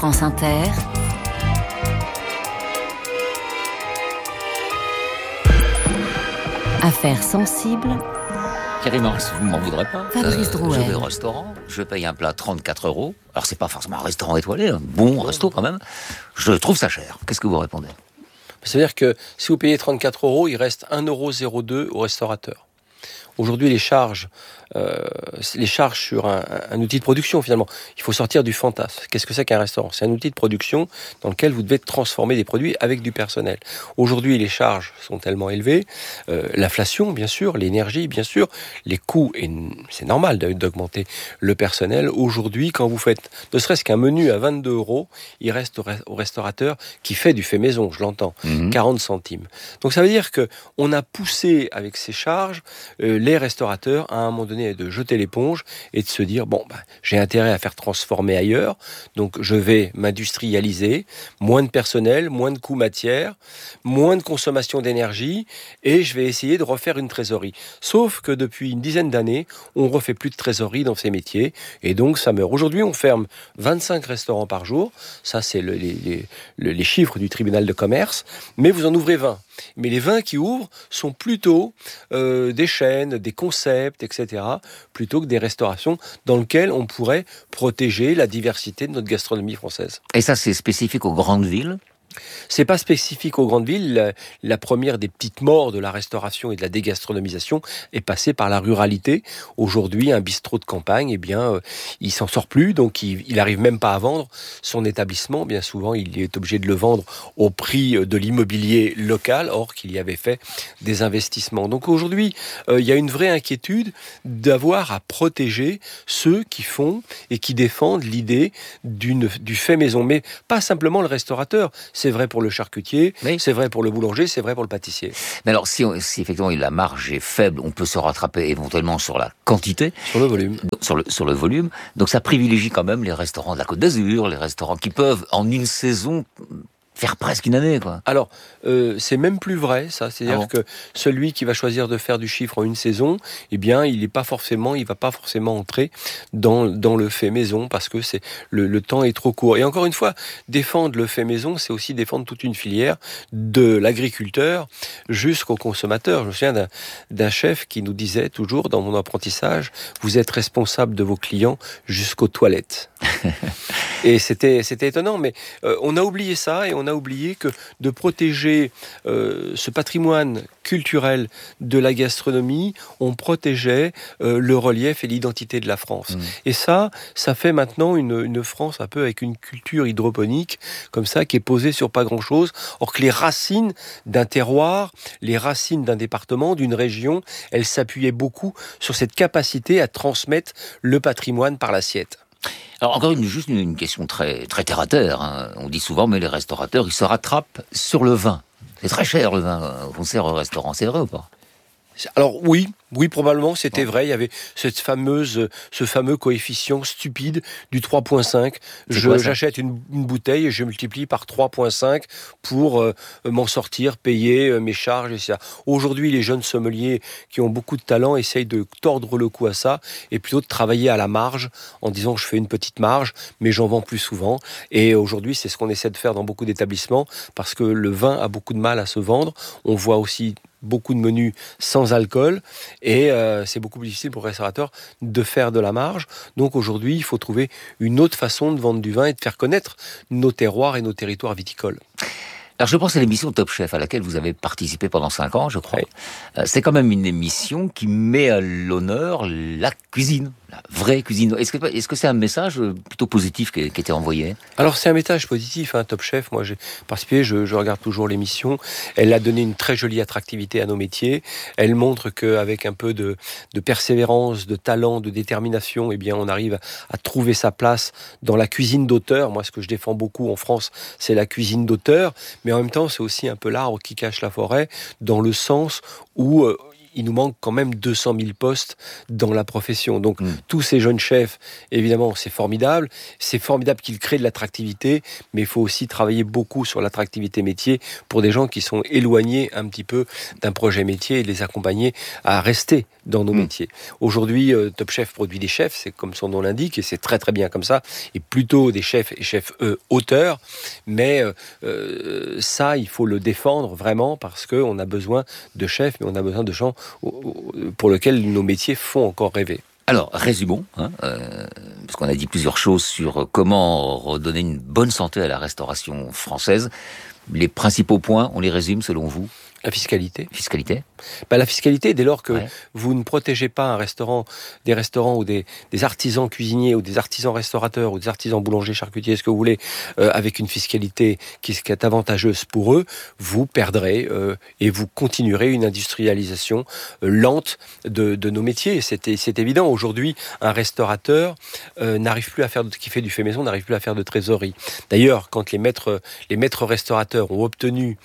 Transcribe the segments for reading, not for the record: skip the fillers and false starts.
France Inter, Affaires sensibles. Carrément, vous ne m'en voudrez pas. Fabrice Drouel. Je vais au restaurant, je paye un plat 34 €. Alors, c'est pas forcément un restaurant étoilé, un bon resto quand même. Je trouve ça cher. Qu'est-ce que vous répondez ? Ça veut dire que si vous payez 34 €, il reste 1,02 € au restaurateur. Aujourd'hui, les charges sur un outil de production, finalement. Il faut sortir du fantasme. Qu'est-ce que c'est qu'un restaurant ? C'est un outil de production dans lequel vous devez transformer des produits avec du personnel. Aujourd'hui, les charges sont tellement élevées. L'inflation, bien sûr, l'énergie, bien sûr, les coûts, et c'est normal d'augmenter le personnel. Aujourd'hui, quand vous faites ne serait-ce qu'un menu à 22 €, il reste au restaurateur qui fait du fait maison, je l'entends, 40 centimes. Donc ça veut dire qu'on a poussé avec ces charges les restaurateurs à un moment donné de jeter l'éponge et de se dire j'ai intérêt à faire transformer ailleurs, donc je vais m'industrialiser, moins de personnel, moins de coûts matières, moins de consommation d'énergie, et je vais essayer de refaire une trésorerie. Sauf que depuis une dizaine d'années, on refait plus de trésorerie dans ces métiers, et donc ça meurt. Aujourd'hui, on ferme 25 restaurants par jour, ça c'est les chiffres du tribunal de commerce, mais vous en ouvrez 20. Mais les 20 qui ouvrent sont plutôt des chaînes, des concepts, etc., plutôt que des restaurations dans lesquelles on pourrait protéger la diversité de notre gastronomie française. Et ça, c'est spécifique aux grandes villes ? C'est pas spécifique aux grandes villes. La première des petites morts de la restauration et de la dégastronomisation est passée par la ruralité. Aujourd'hui, un bistrot de campagne, il s'en sort plus, donc il arrive même pas à vendre son établissement. Bien souvent, il est obligé de le vendre au prix de l'immobilier local, or qu'il y avait fait des investissements. Donc aujourd'hui, il y a une vraie inquiétude d'avoir à protéger ceux qui font et qui défendent l'idée du fait maison, mais pas simplement le restaurateur. C'est vrai pour le charcutier, oui. C'est vrai pour le boulanger, c'est vrai pour le pâtissier. Mais alors, si effectivement la marge est faible, on peut se rattraper éventuellement sur la quantité. Sur le volume. Sur le volume. Donc ça privilégie quand même les restaurants de la Côte d'Azur, les restaurants qui peuvent, en une saison, faire presque une année, quoi. Alors, c'est même plus vrai, ça. C'est-à-dire que celui qui va choisir de faire du chiffre en une saison, il va pas forcément entrer dans le fait maison, parce que le temps est trop court. Et encore une fois, défendre le fait maison, c'est aussi défendre toute une filière, de l'agriculteur jusqu'au consommateur. Je me souviens d'un chef qui nous disait toujours, dans mon apprentissage, vous êtes responsable de vos clients jusqu'aux toilettes. Et c'était étonnant, mais on a oublié ça, et on a oublié que de protéger ce patrimoine culturel de la gastronomie, on protégeait le relief et l'identité de la France. Et ça fait maintenant une France un peu avec une culture hydroponique, comme ça, qui est posée sur pas grand-chose, or que les racines d'un terroir, les racines d'un département, d'une région, elles s'appuyaient beaucoup sur cette capacité à transmettre le patrimoine par l'assiette. Alors encore juste une question très, très terre à terre, hein. On dit souvent, mais les restaurateurs, ils se rattrapent sur le vin. C'est très cher le vin qu'on sert au restaurant, c'est vrai ou pas ? Alors oui, probablement, c'était vrai. Il y avait ce fameux coefficient stupide du 3,5. J'achète une bouteille et je multiplie par 3,5 pour m'en sortir, payer mes charges et ça. Aujourd'hui, les jeunes sommeliers qui ont beaucoup de talent essayent de tordre le cou à ça et plutôt de travailler à la marge en disant je fais une petite marge, mais j'en vends plus souvent. Et aujourd'hui, c'est ce qu'on essaie de faire dans beaucoup d'établissements, parce que le vin a beaucoup de mal à se vendre. On voit aussi beaucoup de menus sans alcool, et c'est beaucoup plus difficile pour le restaurateur de faire de la marge. Donc aujourd'hui, il faut trouver une autre façon de vendre du vin et de faire connaître nos terroirs et nos territoires viticoles. Alors je pense à l'émission Top Chef, à laquelle vous avez participé pendant 5 ans, je crois. Oui. C'est quand même une émission qui met à l'honneur la cuisine, la vraie cuisine. Est-ce que c'est un message plutôt positif qui était envoyé ? Alors c'est un message positif, Top Chef. Moi j'ai participé, je regarde toujours l'émission. Elle a donné une très jolie attractivité à nos métiers. Elle montre qu'avec un peu de persévérance, de talent, de détermination, on arrive à trouver sa place dans la cuisine d'auteur. Moi, ce que je défends beaucoup en France, c'est la cuisine d'auteur. Mais en même temps, c'est aussi un peu l'arbre qui cache la forêt, dans le sens où il nous manque quand même 200 000 postes dans la profession. Donc, tous ces jeunes chefs, évidemment, c'est formidable. C'est formidable qu'ils créent de l'attractivité, mais il faut aussi travailler beaucoup sur l'attractivité métier pour des gens qui sont éloignés un petit peu d'un projet métier et les accompagner à rester dans nos métiers. Aujourd'hui, Top Chef produit des chefs, c'est comme son nom l'indique, et c'est très très bien comme ça, et plutôt des chefs et chefs auteurs, mais ça, il faut le défendre vraiment parce qu'on a besoin de chefs, mais on a besoin de gens pour lesquels nos métiers font encore rêver. Alors, résumons, parce qu'on a dit plusieurs choses sur comment redonner une bonne santé à la restauration française. Les principaux points, on les résume selon vous? La fiscalité. Fiscalité. La fiscalité, dès lors que vous ne protégez pas des restaurants ou des artisans cuisiniers ou des artisans restaurateurs ou des artisans boulangers, charcutiers, ce que vous voulez, avec une fiscalité qui est avantageuse pour eux, vous perdrez et vous continuerez une industrialisation lente de nos métiers. C'est évident. Aujourd'hui, un restaurateur n'arrive plus à faire qui fait du fait maison, n'arrive plus à faire de trésorerie. D'ailleurs, quand les maîtres restaurateurs ont obtenu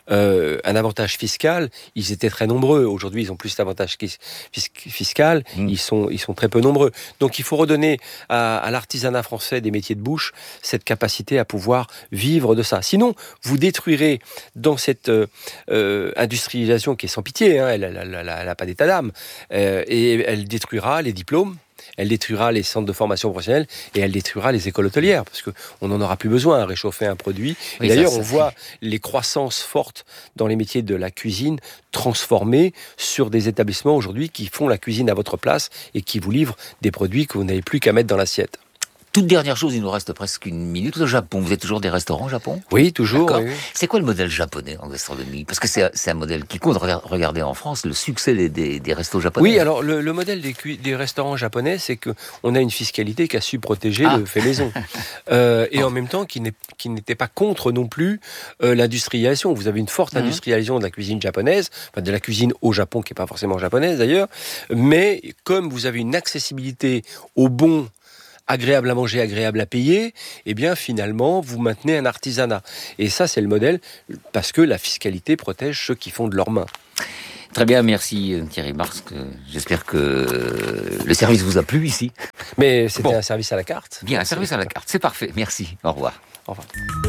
un avantage fiscal, ils étaient très nombreux. Aujourd'hui, ils ont plus d'avantages fiscal. Ils sont très peu nombreux. Donc, il faut redonner à l'artisanat français des métiers de bouche cette capacité à pouvoir vivre de ça. Sinon, vous détruirez dans cette industrialisation qui est sans pitié. Elle n'a pas d'état d'âme. Et elle détruira les diplômes. Elle détruira les centres de formation professionnelle et elle détruira les écoles hôtelières parce qu'on n'en aura plus besoin à réchauffer un produit. Oui, et d'ailleurs, on voit les croissances fortes dans les métiers de la cuisine transformés sur des établissements aujourd'hui qui font la cuisine à votre place et qui vous livrent des produits que vous n'avez plus qu'à mettre dans l'assiette. Toute dernière chose, il nous reste presque une minute. Le Japon, vous êtes toujours des restaurants au Japon? Oui, toujours. Oui. C'est quoi le modèle japonais en gastronomie? Parce que c'est un modèle qui compte. Regardez en France, le succès des restos japonais. Oui, alors le modèle des restaurants japonais, c'est qu'on a une fiscalité qui a su protéger le fait maison. Et en même temps, qui n'était pas contre non plus l'industrialisation. Vous avez une forte industrialisation de la cuisine japonaise, enfin de la cuisine au Japon, qui n'est pas forcément japonaise d'ailleurs. Mais comme vous avez une accessibilité au bon, agréable à manger, agréable à payer, eh bien finalement vous maintenez un artisanat. Et ça c'est le modèle parce que la fiscalité protège ceux qui font de leurs mains. Très bien, merci Thierry Marx. J'espère que le service vous a plu ici. Mais c'était un service à la carte. Bien, un service à la carte, c'est parfait. Merci, au revoir. Au revoir.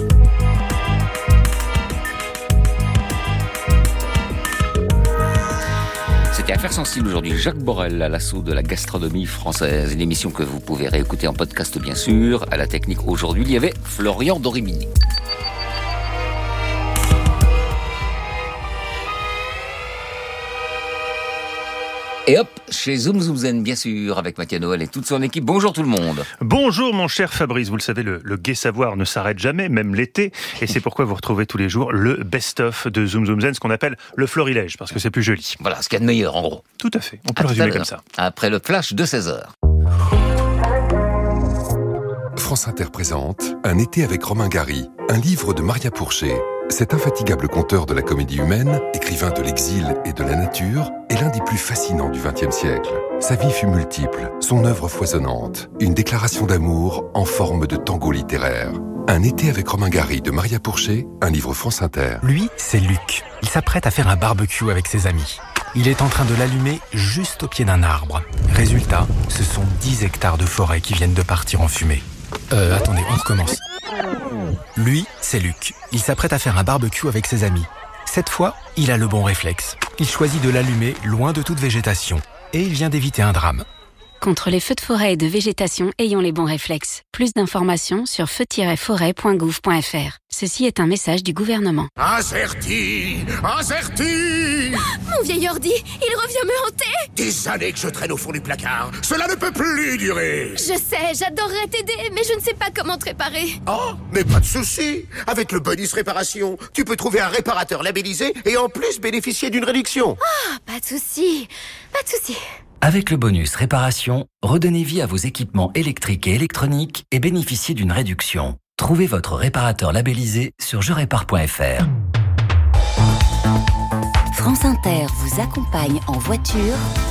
C'était Affaires sensibles aujourd'hui. Jacques Borel à l'assaut de la gastronomie française. Une émission que vous pouvez réécouter en podcast bien sûr. À la technique aujourd'hui, il y avait Florian Dorimini. Et hop, chez Zoom Zoom Zen, bien sûr, avec Mathieu Noël et toute son équipe. Bonjour tout le monde. Bonjour mon cher Fabrice, vous le savez, le gai savoir ne s'arrête jamais, même l'été. Et c'est pourquoi vous retrouvez tous les jours le best-of de Zoom Zoom Zen, ce qu'on appelle le florilège, parce que c'est plus joli. Voilà, ce qu'il y a de meilleur en gros. Tout à fait, on peut le résumer comme ça. Après le flash de 16h. France Inter présente Un été avec Romain Gary, un livre de Maria Pourchet. Cet infatigable conteur de la comédie humaine, écrivain de l'exil et de la nature, est l'un des plus fascinants du XXe siècle. Sa vie fut multiple, son œuvre foisonnante, une déclaration d'amour en forme de tango littéraire. Un été avec Romain Gary de Maria Pourchet, un livre France Inter. Lui, c'est Luc. Il s'apprête à faire un barbecue avec ses amis. Il est en train de l'allumer juste au pied d'un arbre. Résultat, ce sont 10 hectares de forêt qui viennent de partir en fumée. Attendez, on recommence. Lui, c'est Luc. Il s'apprête à faire un barbecue avec ses amis. Cette fois, il a le bon réflexe. Il choisit de l'allumer loin de toute végétation. Et il vient d'éviter un drame. Contre les feux de forêt et de végétation, ayons les bons réflexes. Plus d'informations sur feu-forêt.gouv.fr. Ceci est un message du gouvernement. Acerti! Mon vieil ordi, il revient me hanter! Des années que je traîne au fond du placard. Cela ne peut plus durer. Je sais, j'adorerais t'aider, mais je ne sais pas comment te réparer. Oh, mais pas de souci. Avec le bonus réparation, tu peux trouver un réparateur labellisé et en plus bénéficier d'une réduction. Ah, pas de souci. Avec le bonus réparation, redonnez vie à vos équipements électriques et électroniques et bénéficiez d'une réduction. Trouvez votre réparateur labellisé sur jerépare.fr. France Inter vous accompagne en voiture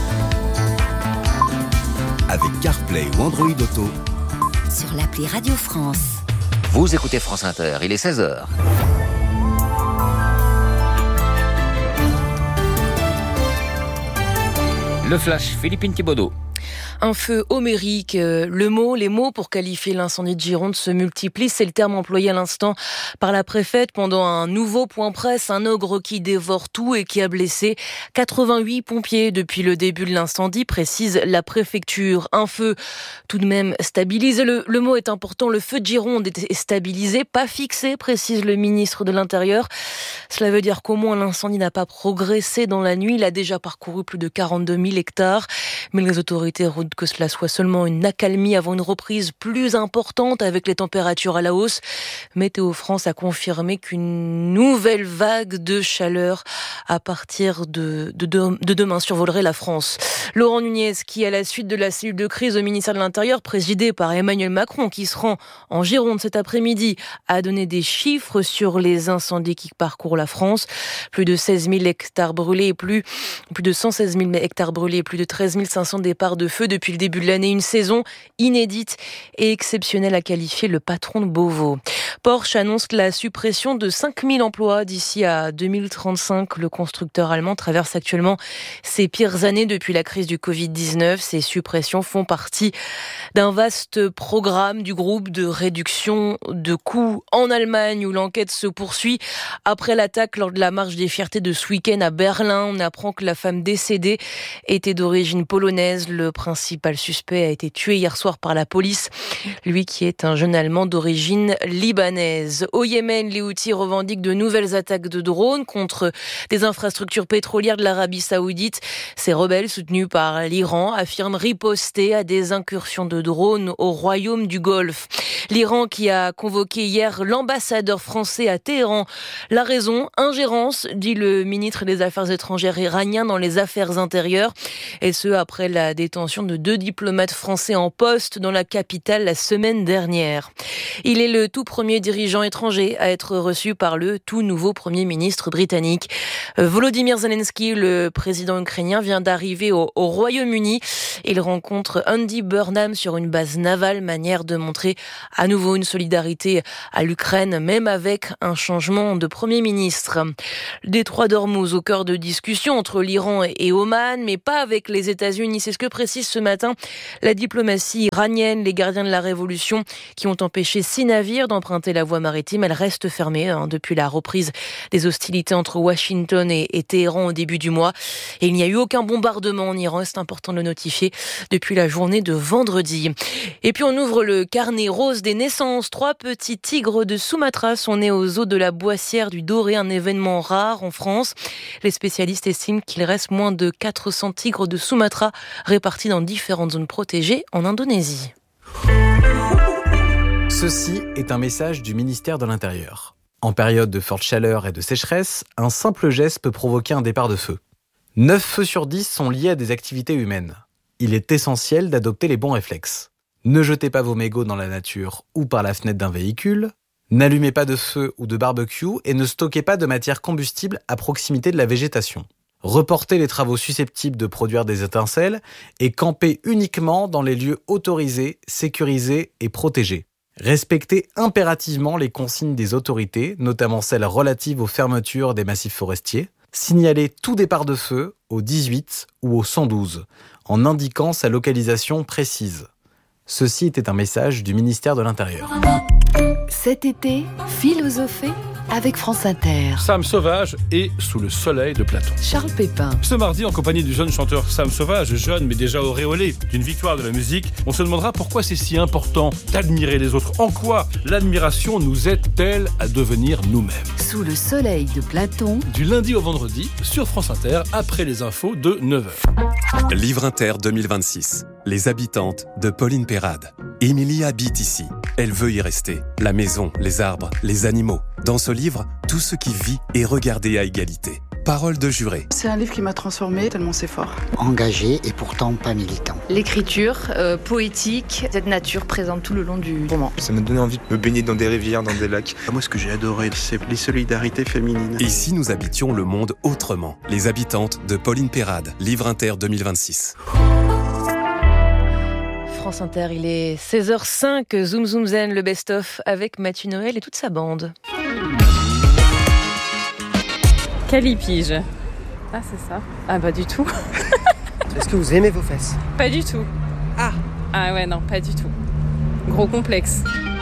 avec CarPlay ou Android Auto sur l'appli Radio France. Vous écoutez France Inter, il est 16h. Le flash, Philippine Thibaudot. Un feu homérique, les mots pour qualifier l'incendie de Gironde se multiplient. C'est le terme employé à l'instant par la préfète pendant un nouveau point presse. Un ogre qui dévore tout et qui a blessé 88 pompiers depuis le début de l'incendie, précise la préfecture. Un feu tout de même stabilisé. Le mot est important, le feu de Gironde est stabilisé, pas fixé, précise le ministre de l'Intérieur. Cela veut dire qu'au moins l'incendie n'a pas progressé dans la nuit. Il a déjà parcouru plus de 42 000 hectares. Mais les autorités redoutent que cela soit seulement une accalmie avant une reprise plus importante avec les températures à la hausse. Météo France a confirmé qu'une nouvelle vague de chaleur à partir de demain survolerait la France. Laurent Nunez, qui à la suite de la cellule de crise au ministère de l'Intérieur présidée par Emmanuel Macron, qui se rend en Gironde cet après-midi, a donné des chiffres sur les incendies qui parcourent la France. Plus de 16 000 hectares brûlés et plus de 116 000 hectares brûlés et plus de 13 500 départs de feu depuis le début de l'année. Une saison inédite et exceptionnelle, a qualifié le patron de Beauvau. Porsche annonce la suppression de 5 000 emplois d'ici à 2035. Le constructeur allemand traverse actuellement ses pires années depuis la crise du Covid-19. Ces suppressions font partie d'un vaste programme du groupe de réduction de coûts en Allemagne, où l'enquête se poursuit. Après l'attaque lors de la marche des fiertés de ce week-end à Berlin, on apprend que la femme décédée était d'origine polonaise. Le principal suspect a été tué hier soir par la police, lui qui est un jeune Allemand d'origine libanaise. Au Yémen, les Houthis revendiquent de nouvelles attaques de drones contre des infrastructures pétrolières de l'Arabie Saoudite. Ces rebelles, soutenus par l'Iran, affirment riposter à des incursions de drones au royaume du Golfe. L'Iran qui a convoqué hier l'ambassadeur français à Téhéran. La raison, ingérence, dit le ministre des Affaires étrangères iranien dans les affaires intérieures. Et ce, après la détention de 2 diplomates français en poste dans la capitale la semaine dernière. Il est le tout premier dirigeant étranger à être reçu par le tout nouveau Premier ministre britannique. Volodymyr Zelensky, le président ukrainien, vient d'arriver au Royaume-Uni. Il rencontre Andy Burnham sur une base navale, manière de montrer à nouveau une solidarité à l'Ukraine, même avec un changement de Premier ministre. Détroit d'Ormuz au cœur de discussions entre l'Iran et Oman, mais pas avec les États-Unis. C'est ce que précise ce matin la diplomatie iranienne. Les gardiens de la révolution qui ont empêché 6 navires d'emprunter la voie maritime, elle reste fermée depuis la reprise des hostilités entre Washington et Téhéran au début du mois. Et il n'y a eu aucun bombardement en Iran, c'est important de le notifier, depuis la journée de vendredi. Et puis on ouvre le carnet rose des naissances. 3 petits tigres de Sumatra sont nés aux eaux de la Boissière du Doré, un événement rare en France. Les spécialistes estiment qu'il reste moins de 400 tigres de Sumatra répartis dans différentes zones protégées en Indonésie. Ceci est un message du ministère de l'Intérieur. En période de forte chaleur et de sécheresse, un simple geste peut provoquer un départ de feu. 9 feux sur 10 sont liés à des activités humaines. Il est essentiel d'adopter les bons réflexes. Ne jetez pas vos mégots dans la nature ou par la fenêtre d'un véhicule. N'allumez pas de feu ou de barbecue et ne stockez pas de matière combustible à proximité de la végétation. Reportez les travaux susceptibles de produire des étincelles et campez uniquement dans les lieux autorisés, sécurisés et protégés. Respectez impérativement les consignes des autorités, notamment celles relatives aux fermetures des massifs forestiers. Signalez tout départ de feu au 18 ou au 112, en indiquant sa localisation précise. Ceci était un message du ministère de l'Intérieur. Cet été, philosophez avec France Inter. Sam Sauvage et Sous le soleil de Platon. Charles Pépin. Ce mardi, en compagnie du jeune chanteur Sam Sauvage, jeune mais déjà auréolé d'une victoire de la musique, on se demandera pourquoi c'est si important d'admirer les autres. En quoi l'admiration nous aide-t-elle à devenir nous-mêmes ? Sous le soleil de Platon. Du lundi au vendredi, sur France Inter, après les infos de 9h. Livre Inter 2026. Les habitantes de Pauline Perrade. Émilie habite ici. Elle veut y rester. La maison, les arbres, les animaux. Dans ce livre, tout ce qui vit est regardé à égalité. Parole de juré. C'est un livre qui m'a transformée tellement c'est fort. Engagé et pourtant pas militant. L'écriture poétique, cette nature présente tout le long du roman. Ça m'a donné envie de me baigner dans des rivières, dans des lacs. Moi, ce que j'ai adoré, c'est les solidarités féminines. Et si nous habitions le monde autrement ? Les habitantes de Pauline Perrade. Livre Inter 2026. France Inter, il est 16h05, Zoom Zoom Zen, le best-of avec Mathieu Noël et toute sa bande. Calipige. Ah, c'est ça. Ah, pas du tout. Est-ce que vous aimez vos fesses? Pas du tout. Ah ouais, non, pas du tout. Gros complexe.